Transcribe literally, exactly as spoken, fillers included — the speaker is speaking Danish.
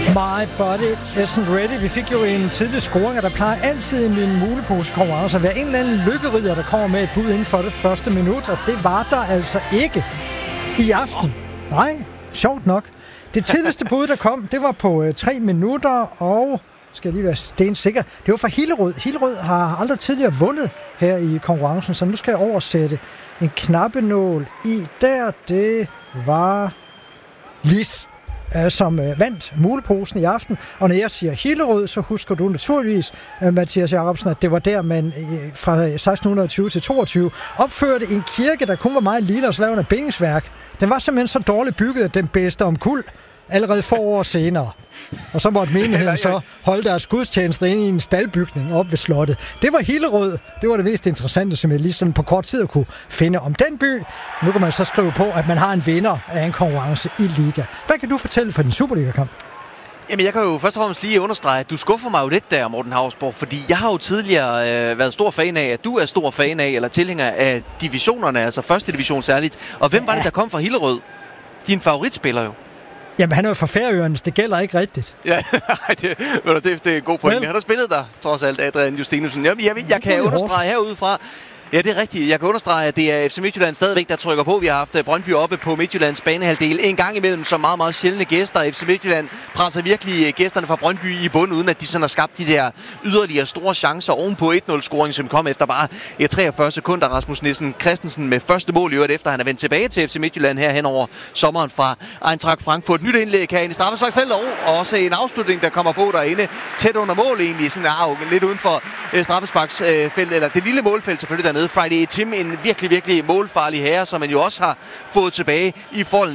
My body isn't ready. Vi fik jo en tidlig scoring, og der plejer altid i min mulepose-konkurrence at være en eller anden lykkeridder, der kommer med et bud inden for det første minut, og det var der altså ikke i aften. Nej, sjovt nok. Det tidligste bud, der kom, det var på øh, tre minutter, og skal jeg lige være stensikker, det var fra Hillerød. Hillerød har aldrig tidligere vundet her i konkurrencen, så nu skal jeg oversætte en knappenål i der. Det var Lis, som vandt muleposen i aften. Og når jeg siger Hillerød, så husker du naturligvis, Mathias Jacobsen, at det var der, man fra seksten tyve til toogtyve opførte en kirke, der kun var meget lille og så lavede en bindingsværk. Den var simpelthen så dårligt bygget, at den bedste omkuld allerede få år senere. Og så måtte menigheden så holde deres gudstjenester inde i en staldbygning op ved slottet. Det var Hillerød. Det var det mest interessante, som jeg lige sådan på kort tid kunne finde om den by. Nu kan man så skrive på, at man har en vinder af en konkurrence i Liga. Hvad kan du fortælle for den Superliga-kamp? Jamen, jeg kan jo først og fremmest lige understrege, at du skuffer mig jo lidt der, Morten Hausborg, fordi jeg har jo tidligere øh, været stor fan af, at du er stor fan af, eller tilhænger af divisionerne, altså første division særligt. Og hvem var det, der kom fra Hillerød? Din favoritspiller jo. Jamen, han er jo fra Færøerne, det gælder ikke rigtigt. Ja, det, det, det er en god point. Han har spillet der, trods alt, Adrian Justinussen. Jeg, jeg, jeg kan understrege herudefra, ja, det er rigtigt. Jeg kan understrege, at det er F C Midtjylland stadigvæk, der trykker på. Vi har haft Brøndby oppe på Midtjyllands banehalvdel en gang imellem som meget, meget sjældne gæster. F C Midtjylland presser virkelig gæsterne fra Brøndby i bund, uden at de sådan har skabt de der yderligere store chancer ovenpå et nul-scoring, som kom efter bare treogfyrre sekunder. Rasmus Nielsen Christensen med første mål i øvrigt, efter han er vendt tilbage til F C Midtjylland her hen over sommeren fra Eintracht Frankfurt. Nyt indlæg her ind i straffesparksfeltet, og også en afslutning, der kommer på derinde tæt under mål egentlig. Sådan arv, lidt uden for straffesparksfeltet, eller det lille målfelt selvfølgelig dernede. Friday Tim, en virkelig, virkelig målfarlig herre, som man jo også har fået tilbage i folden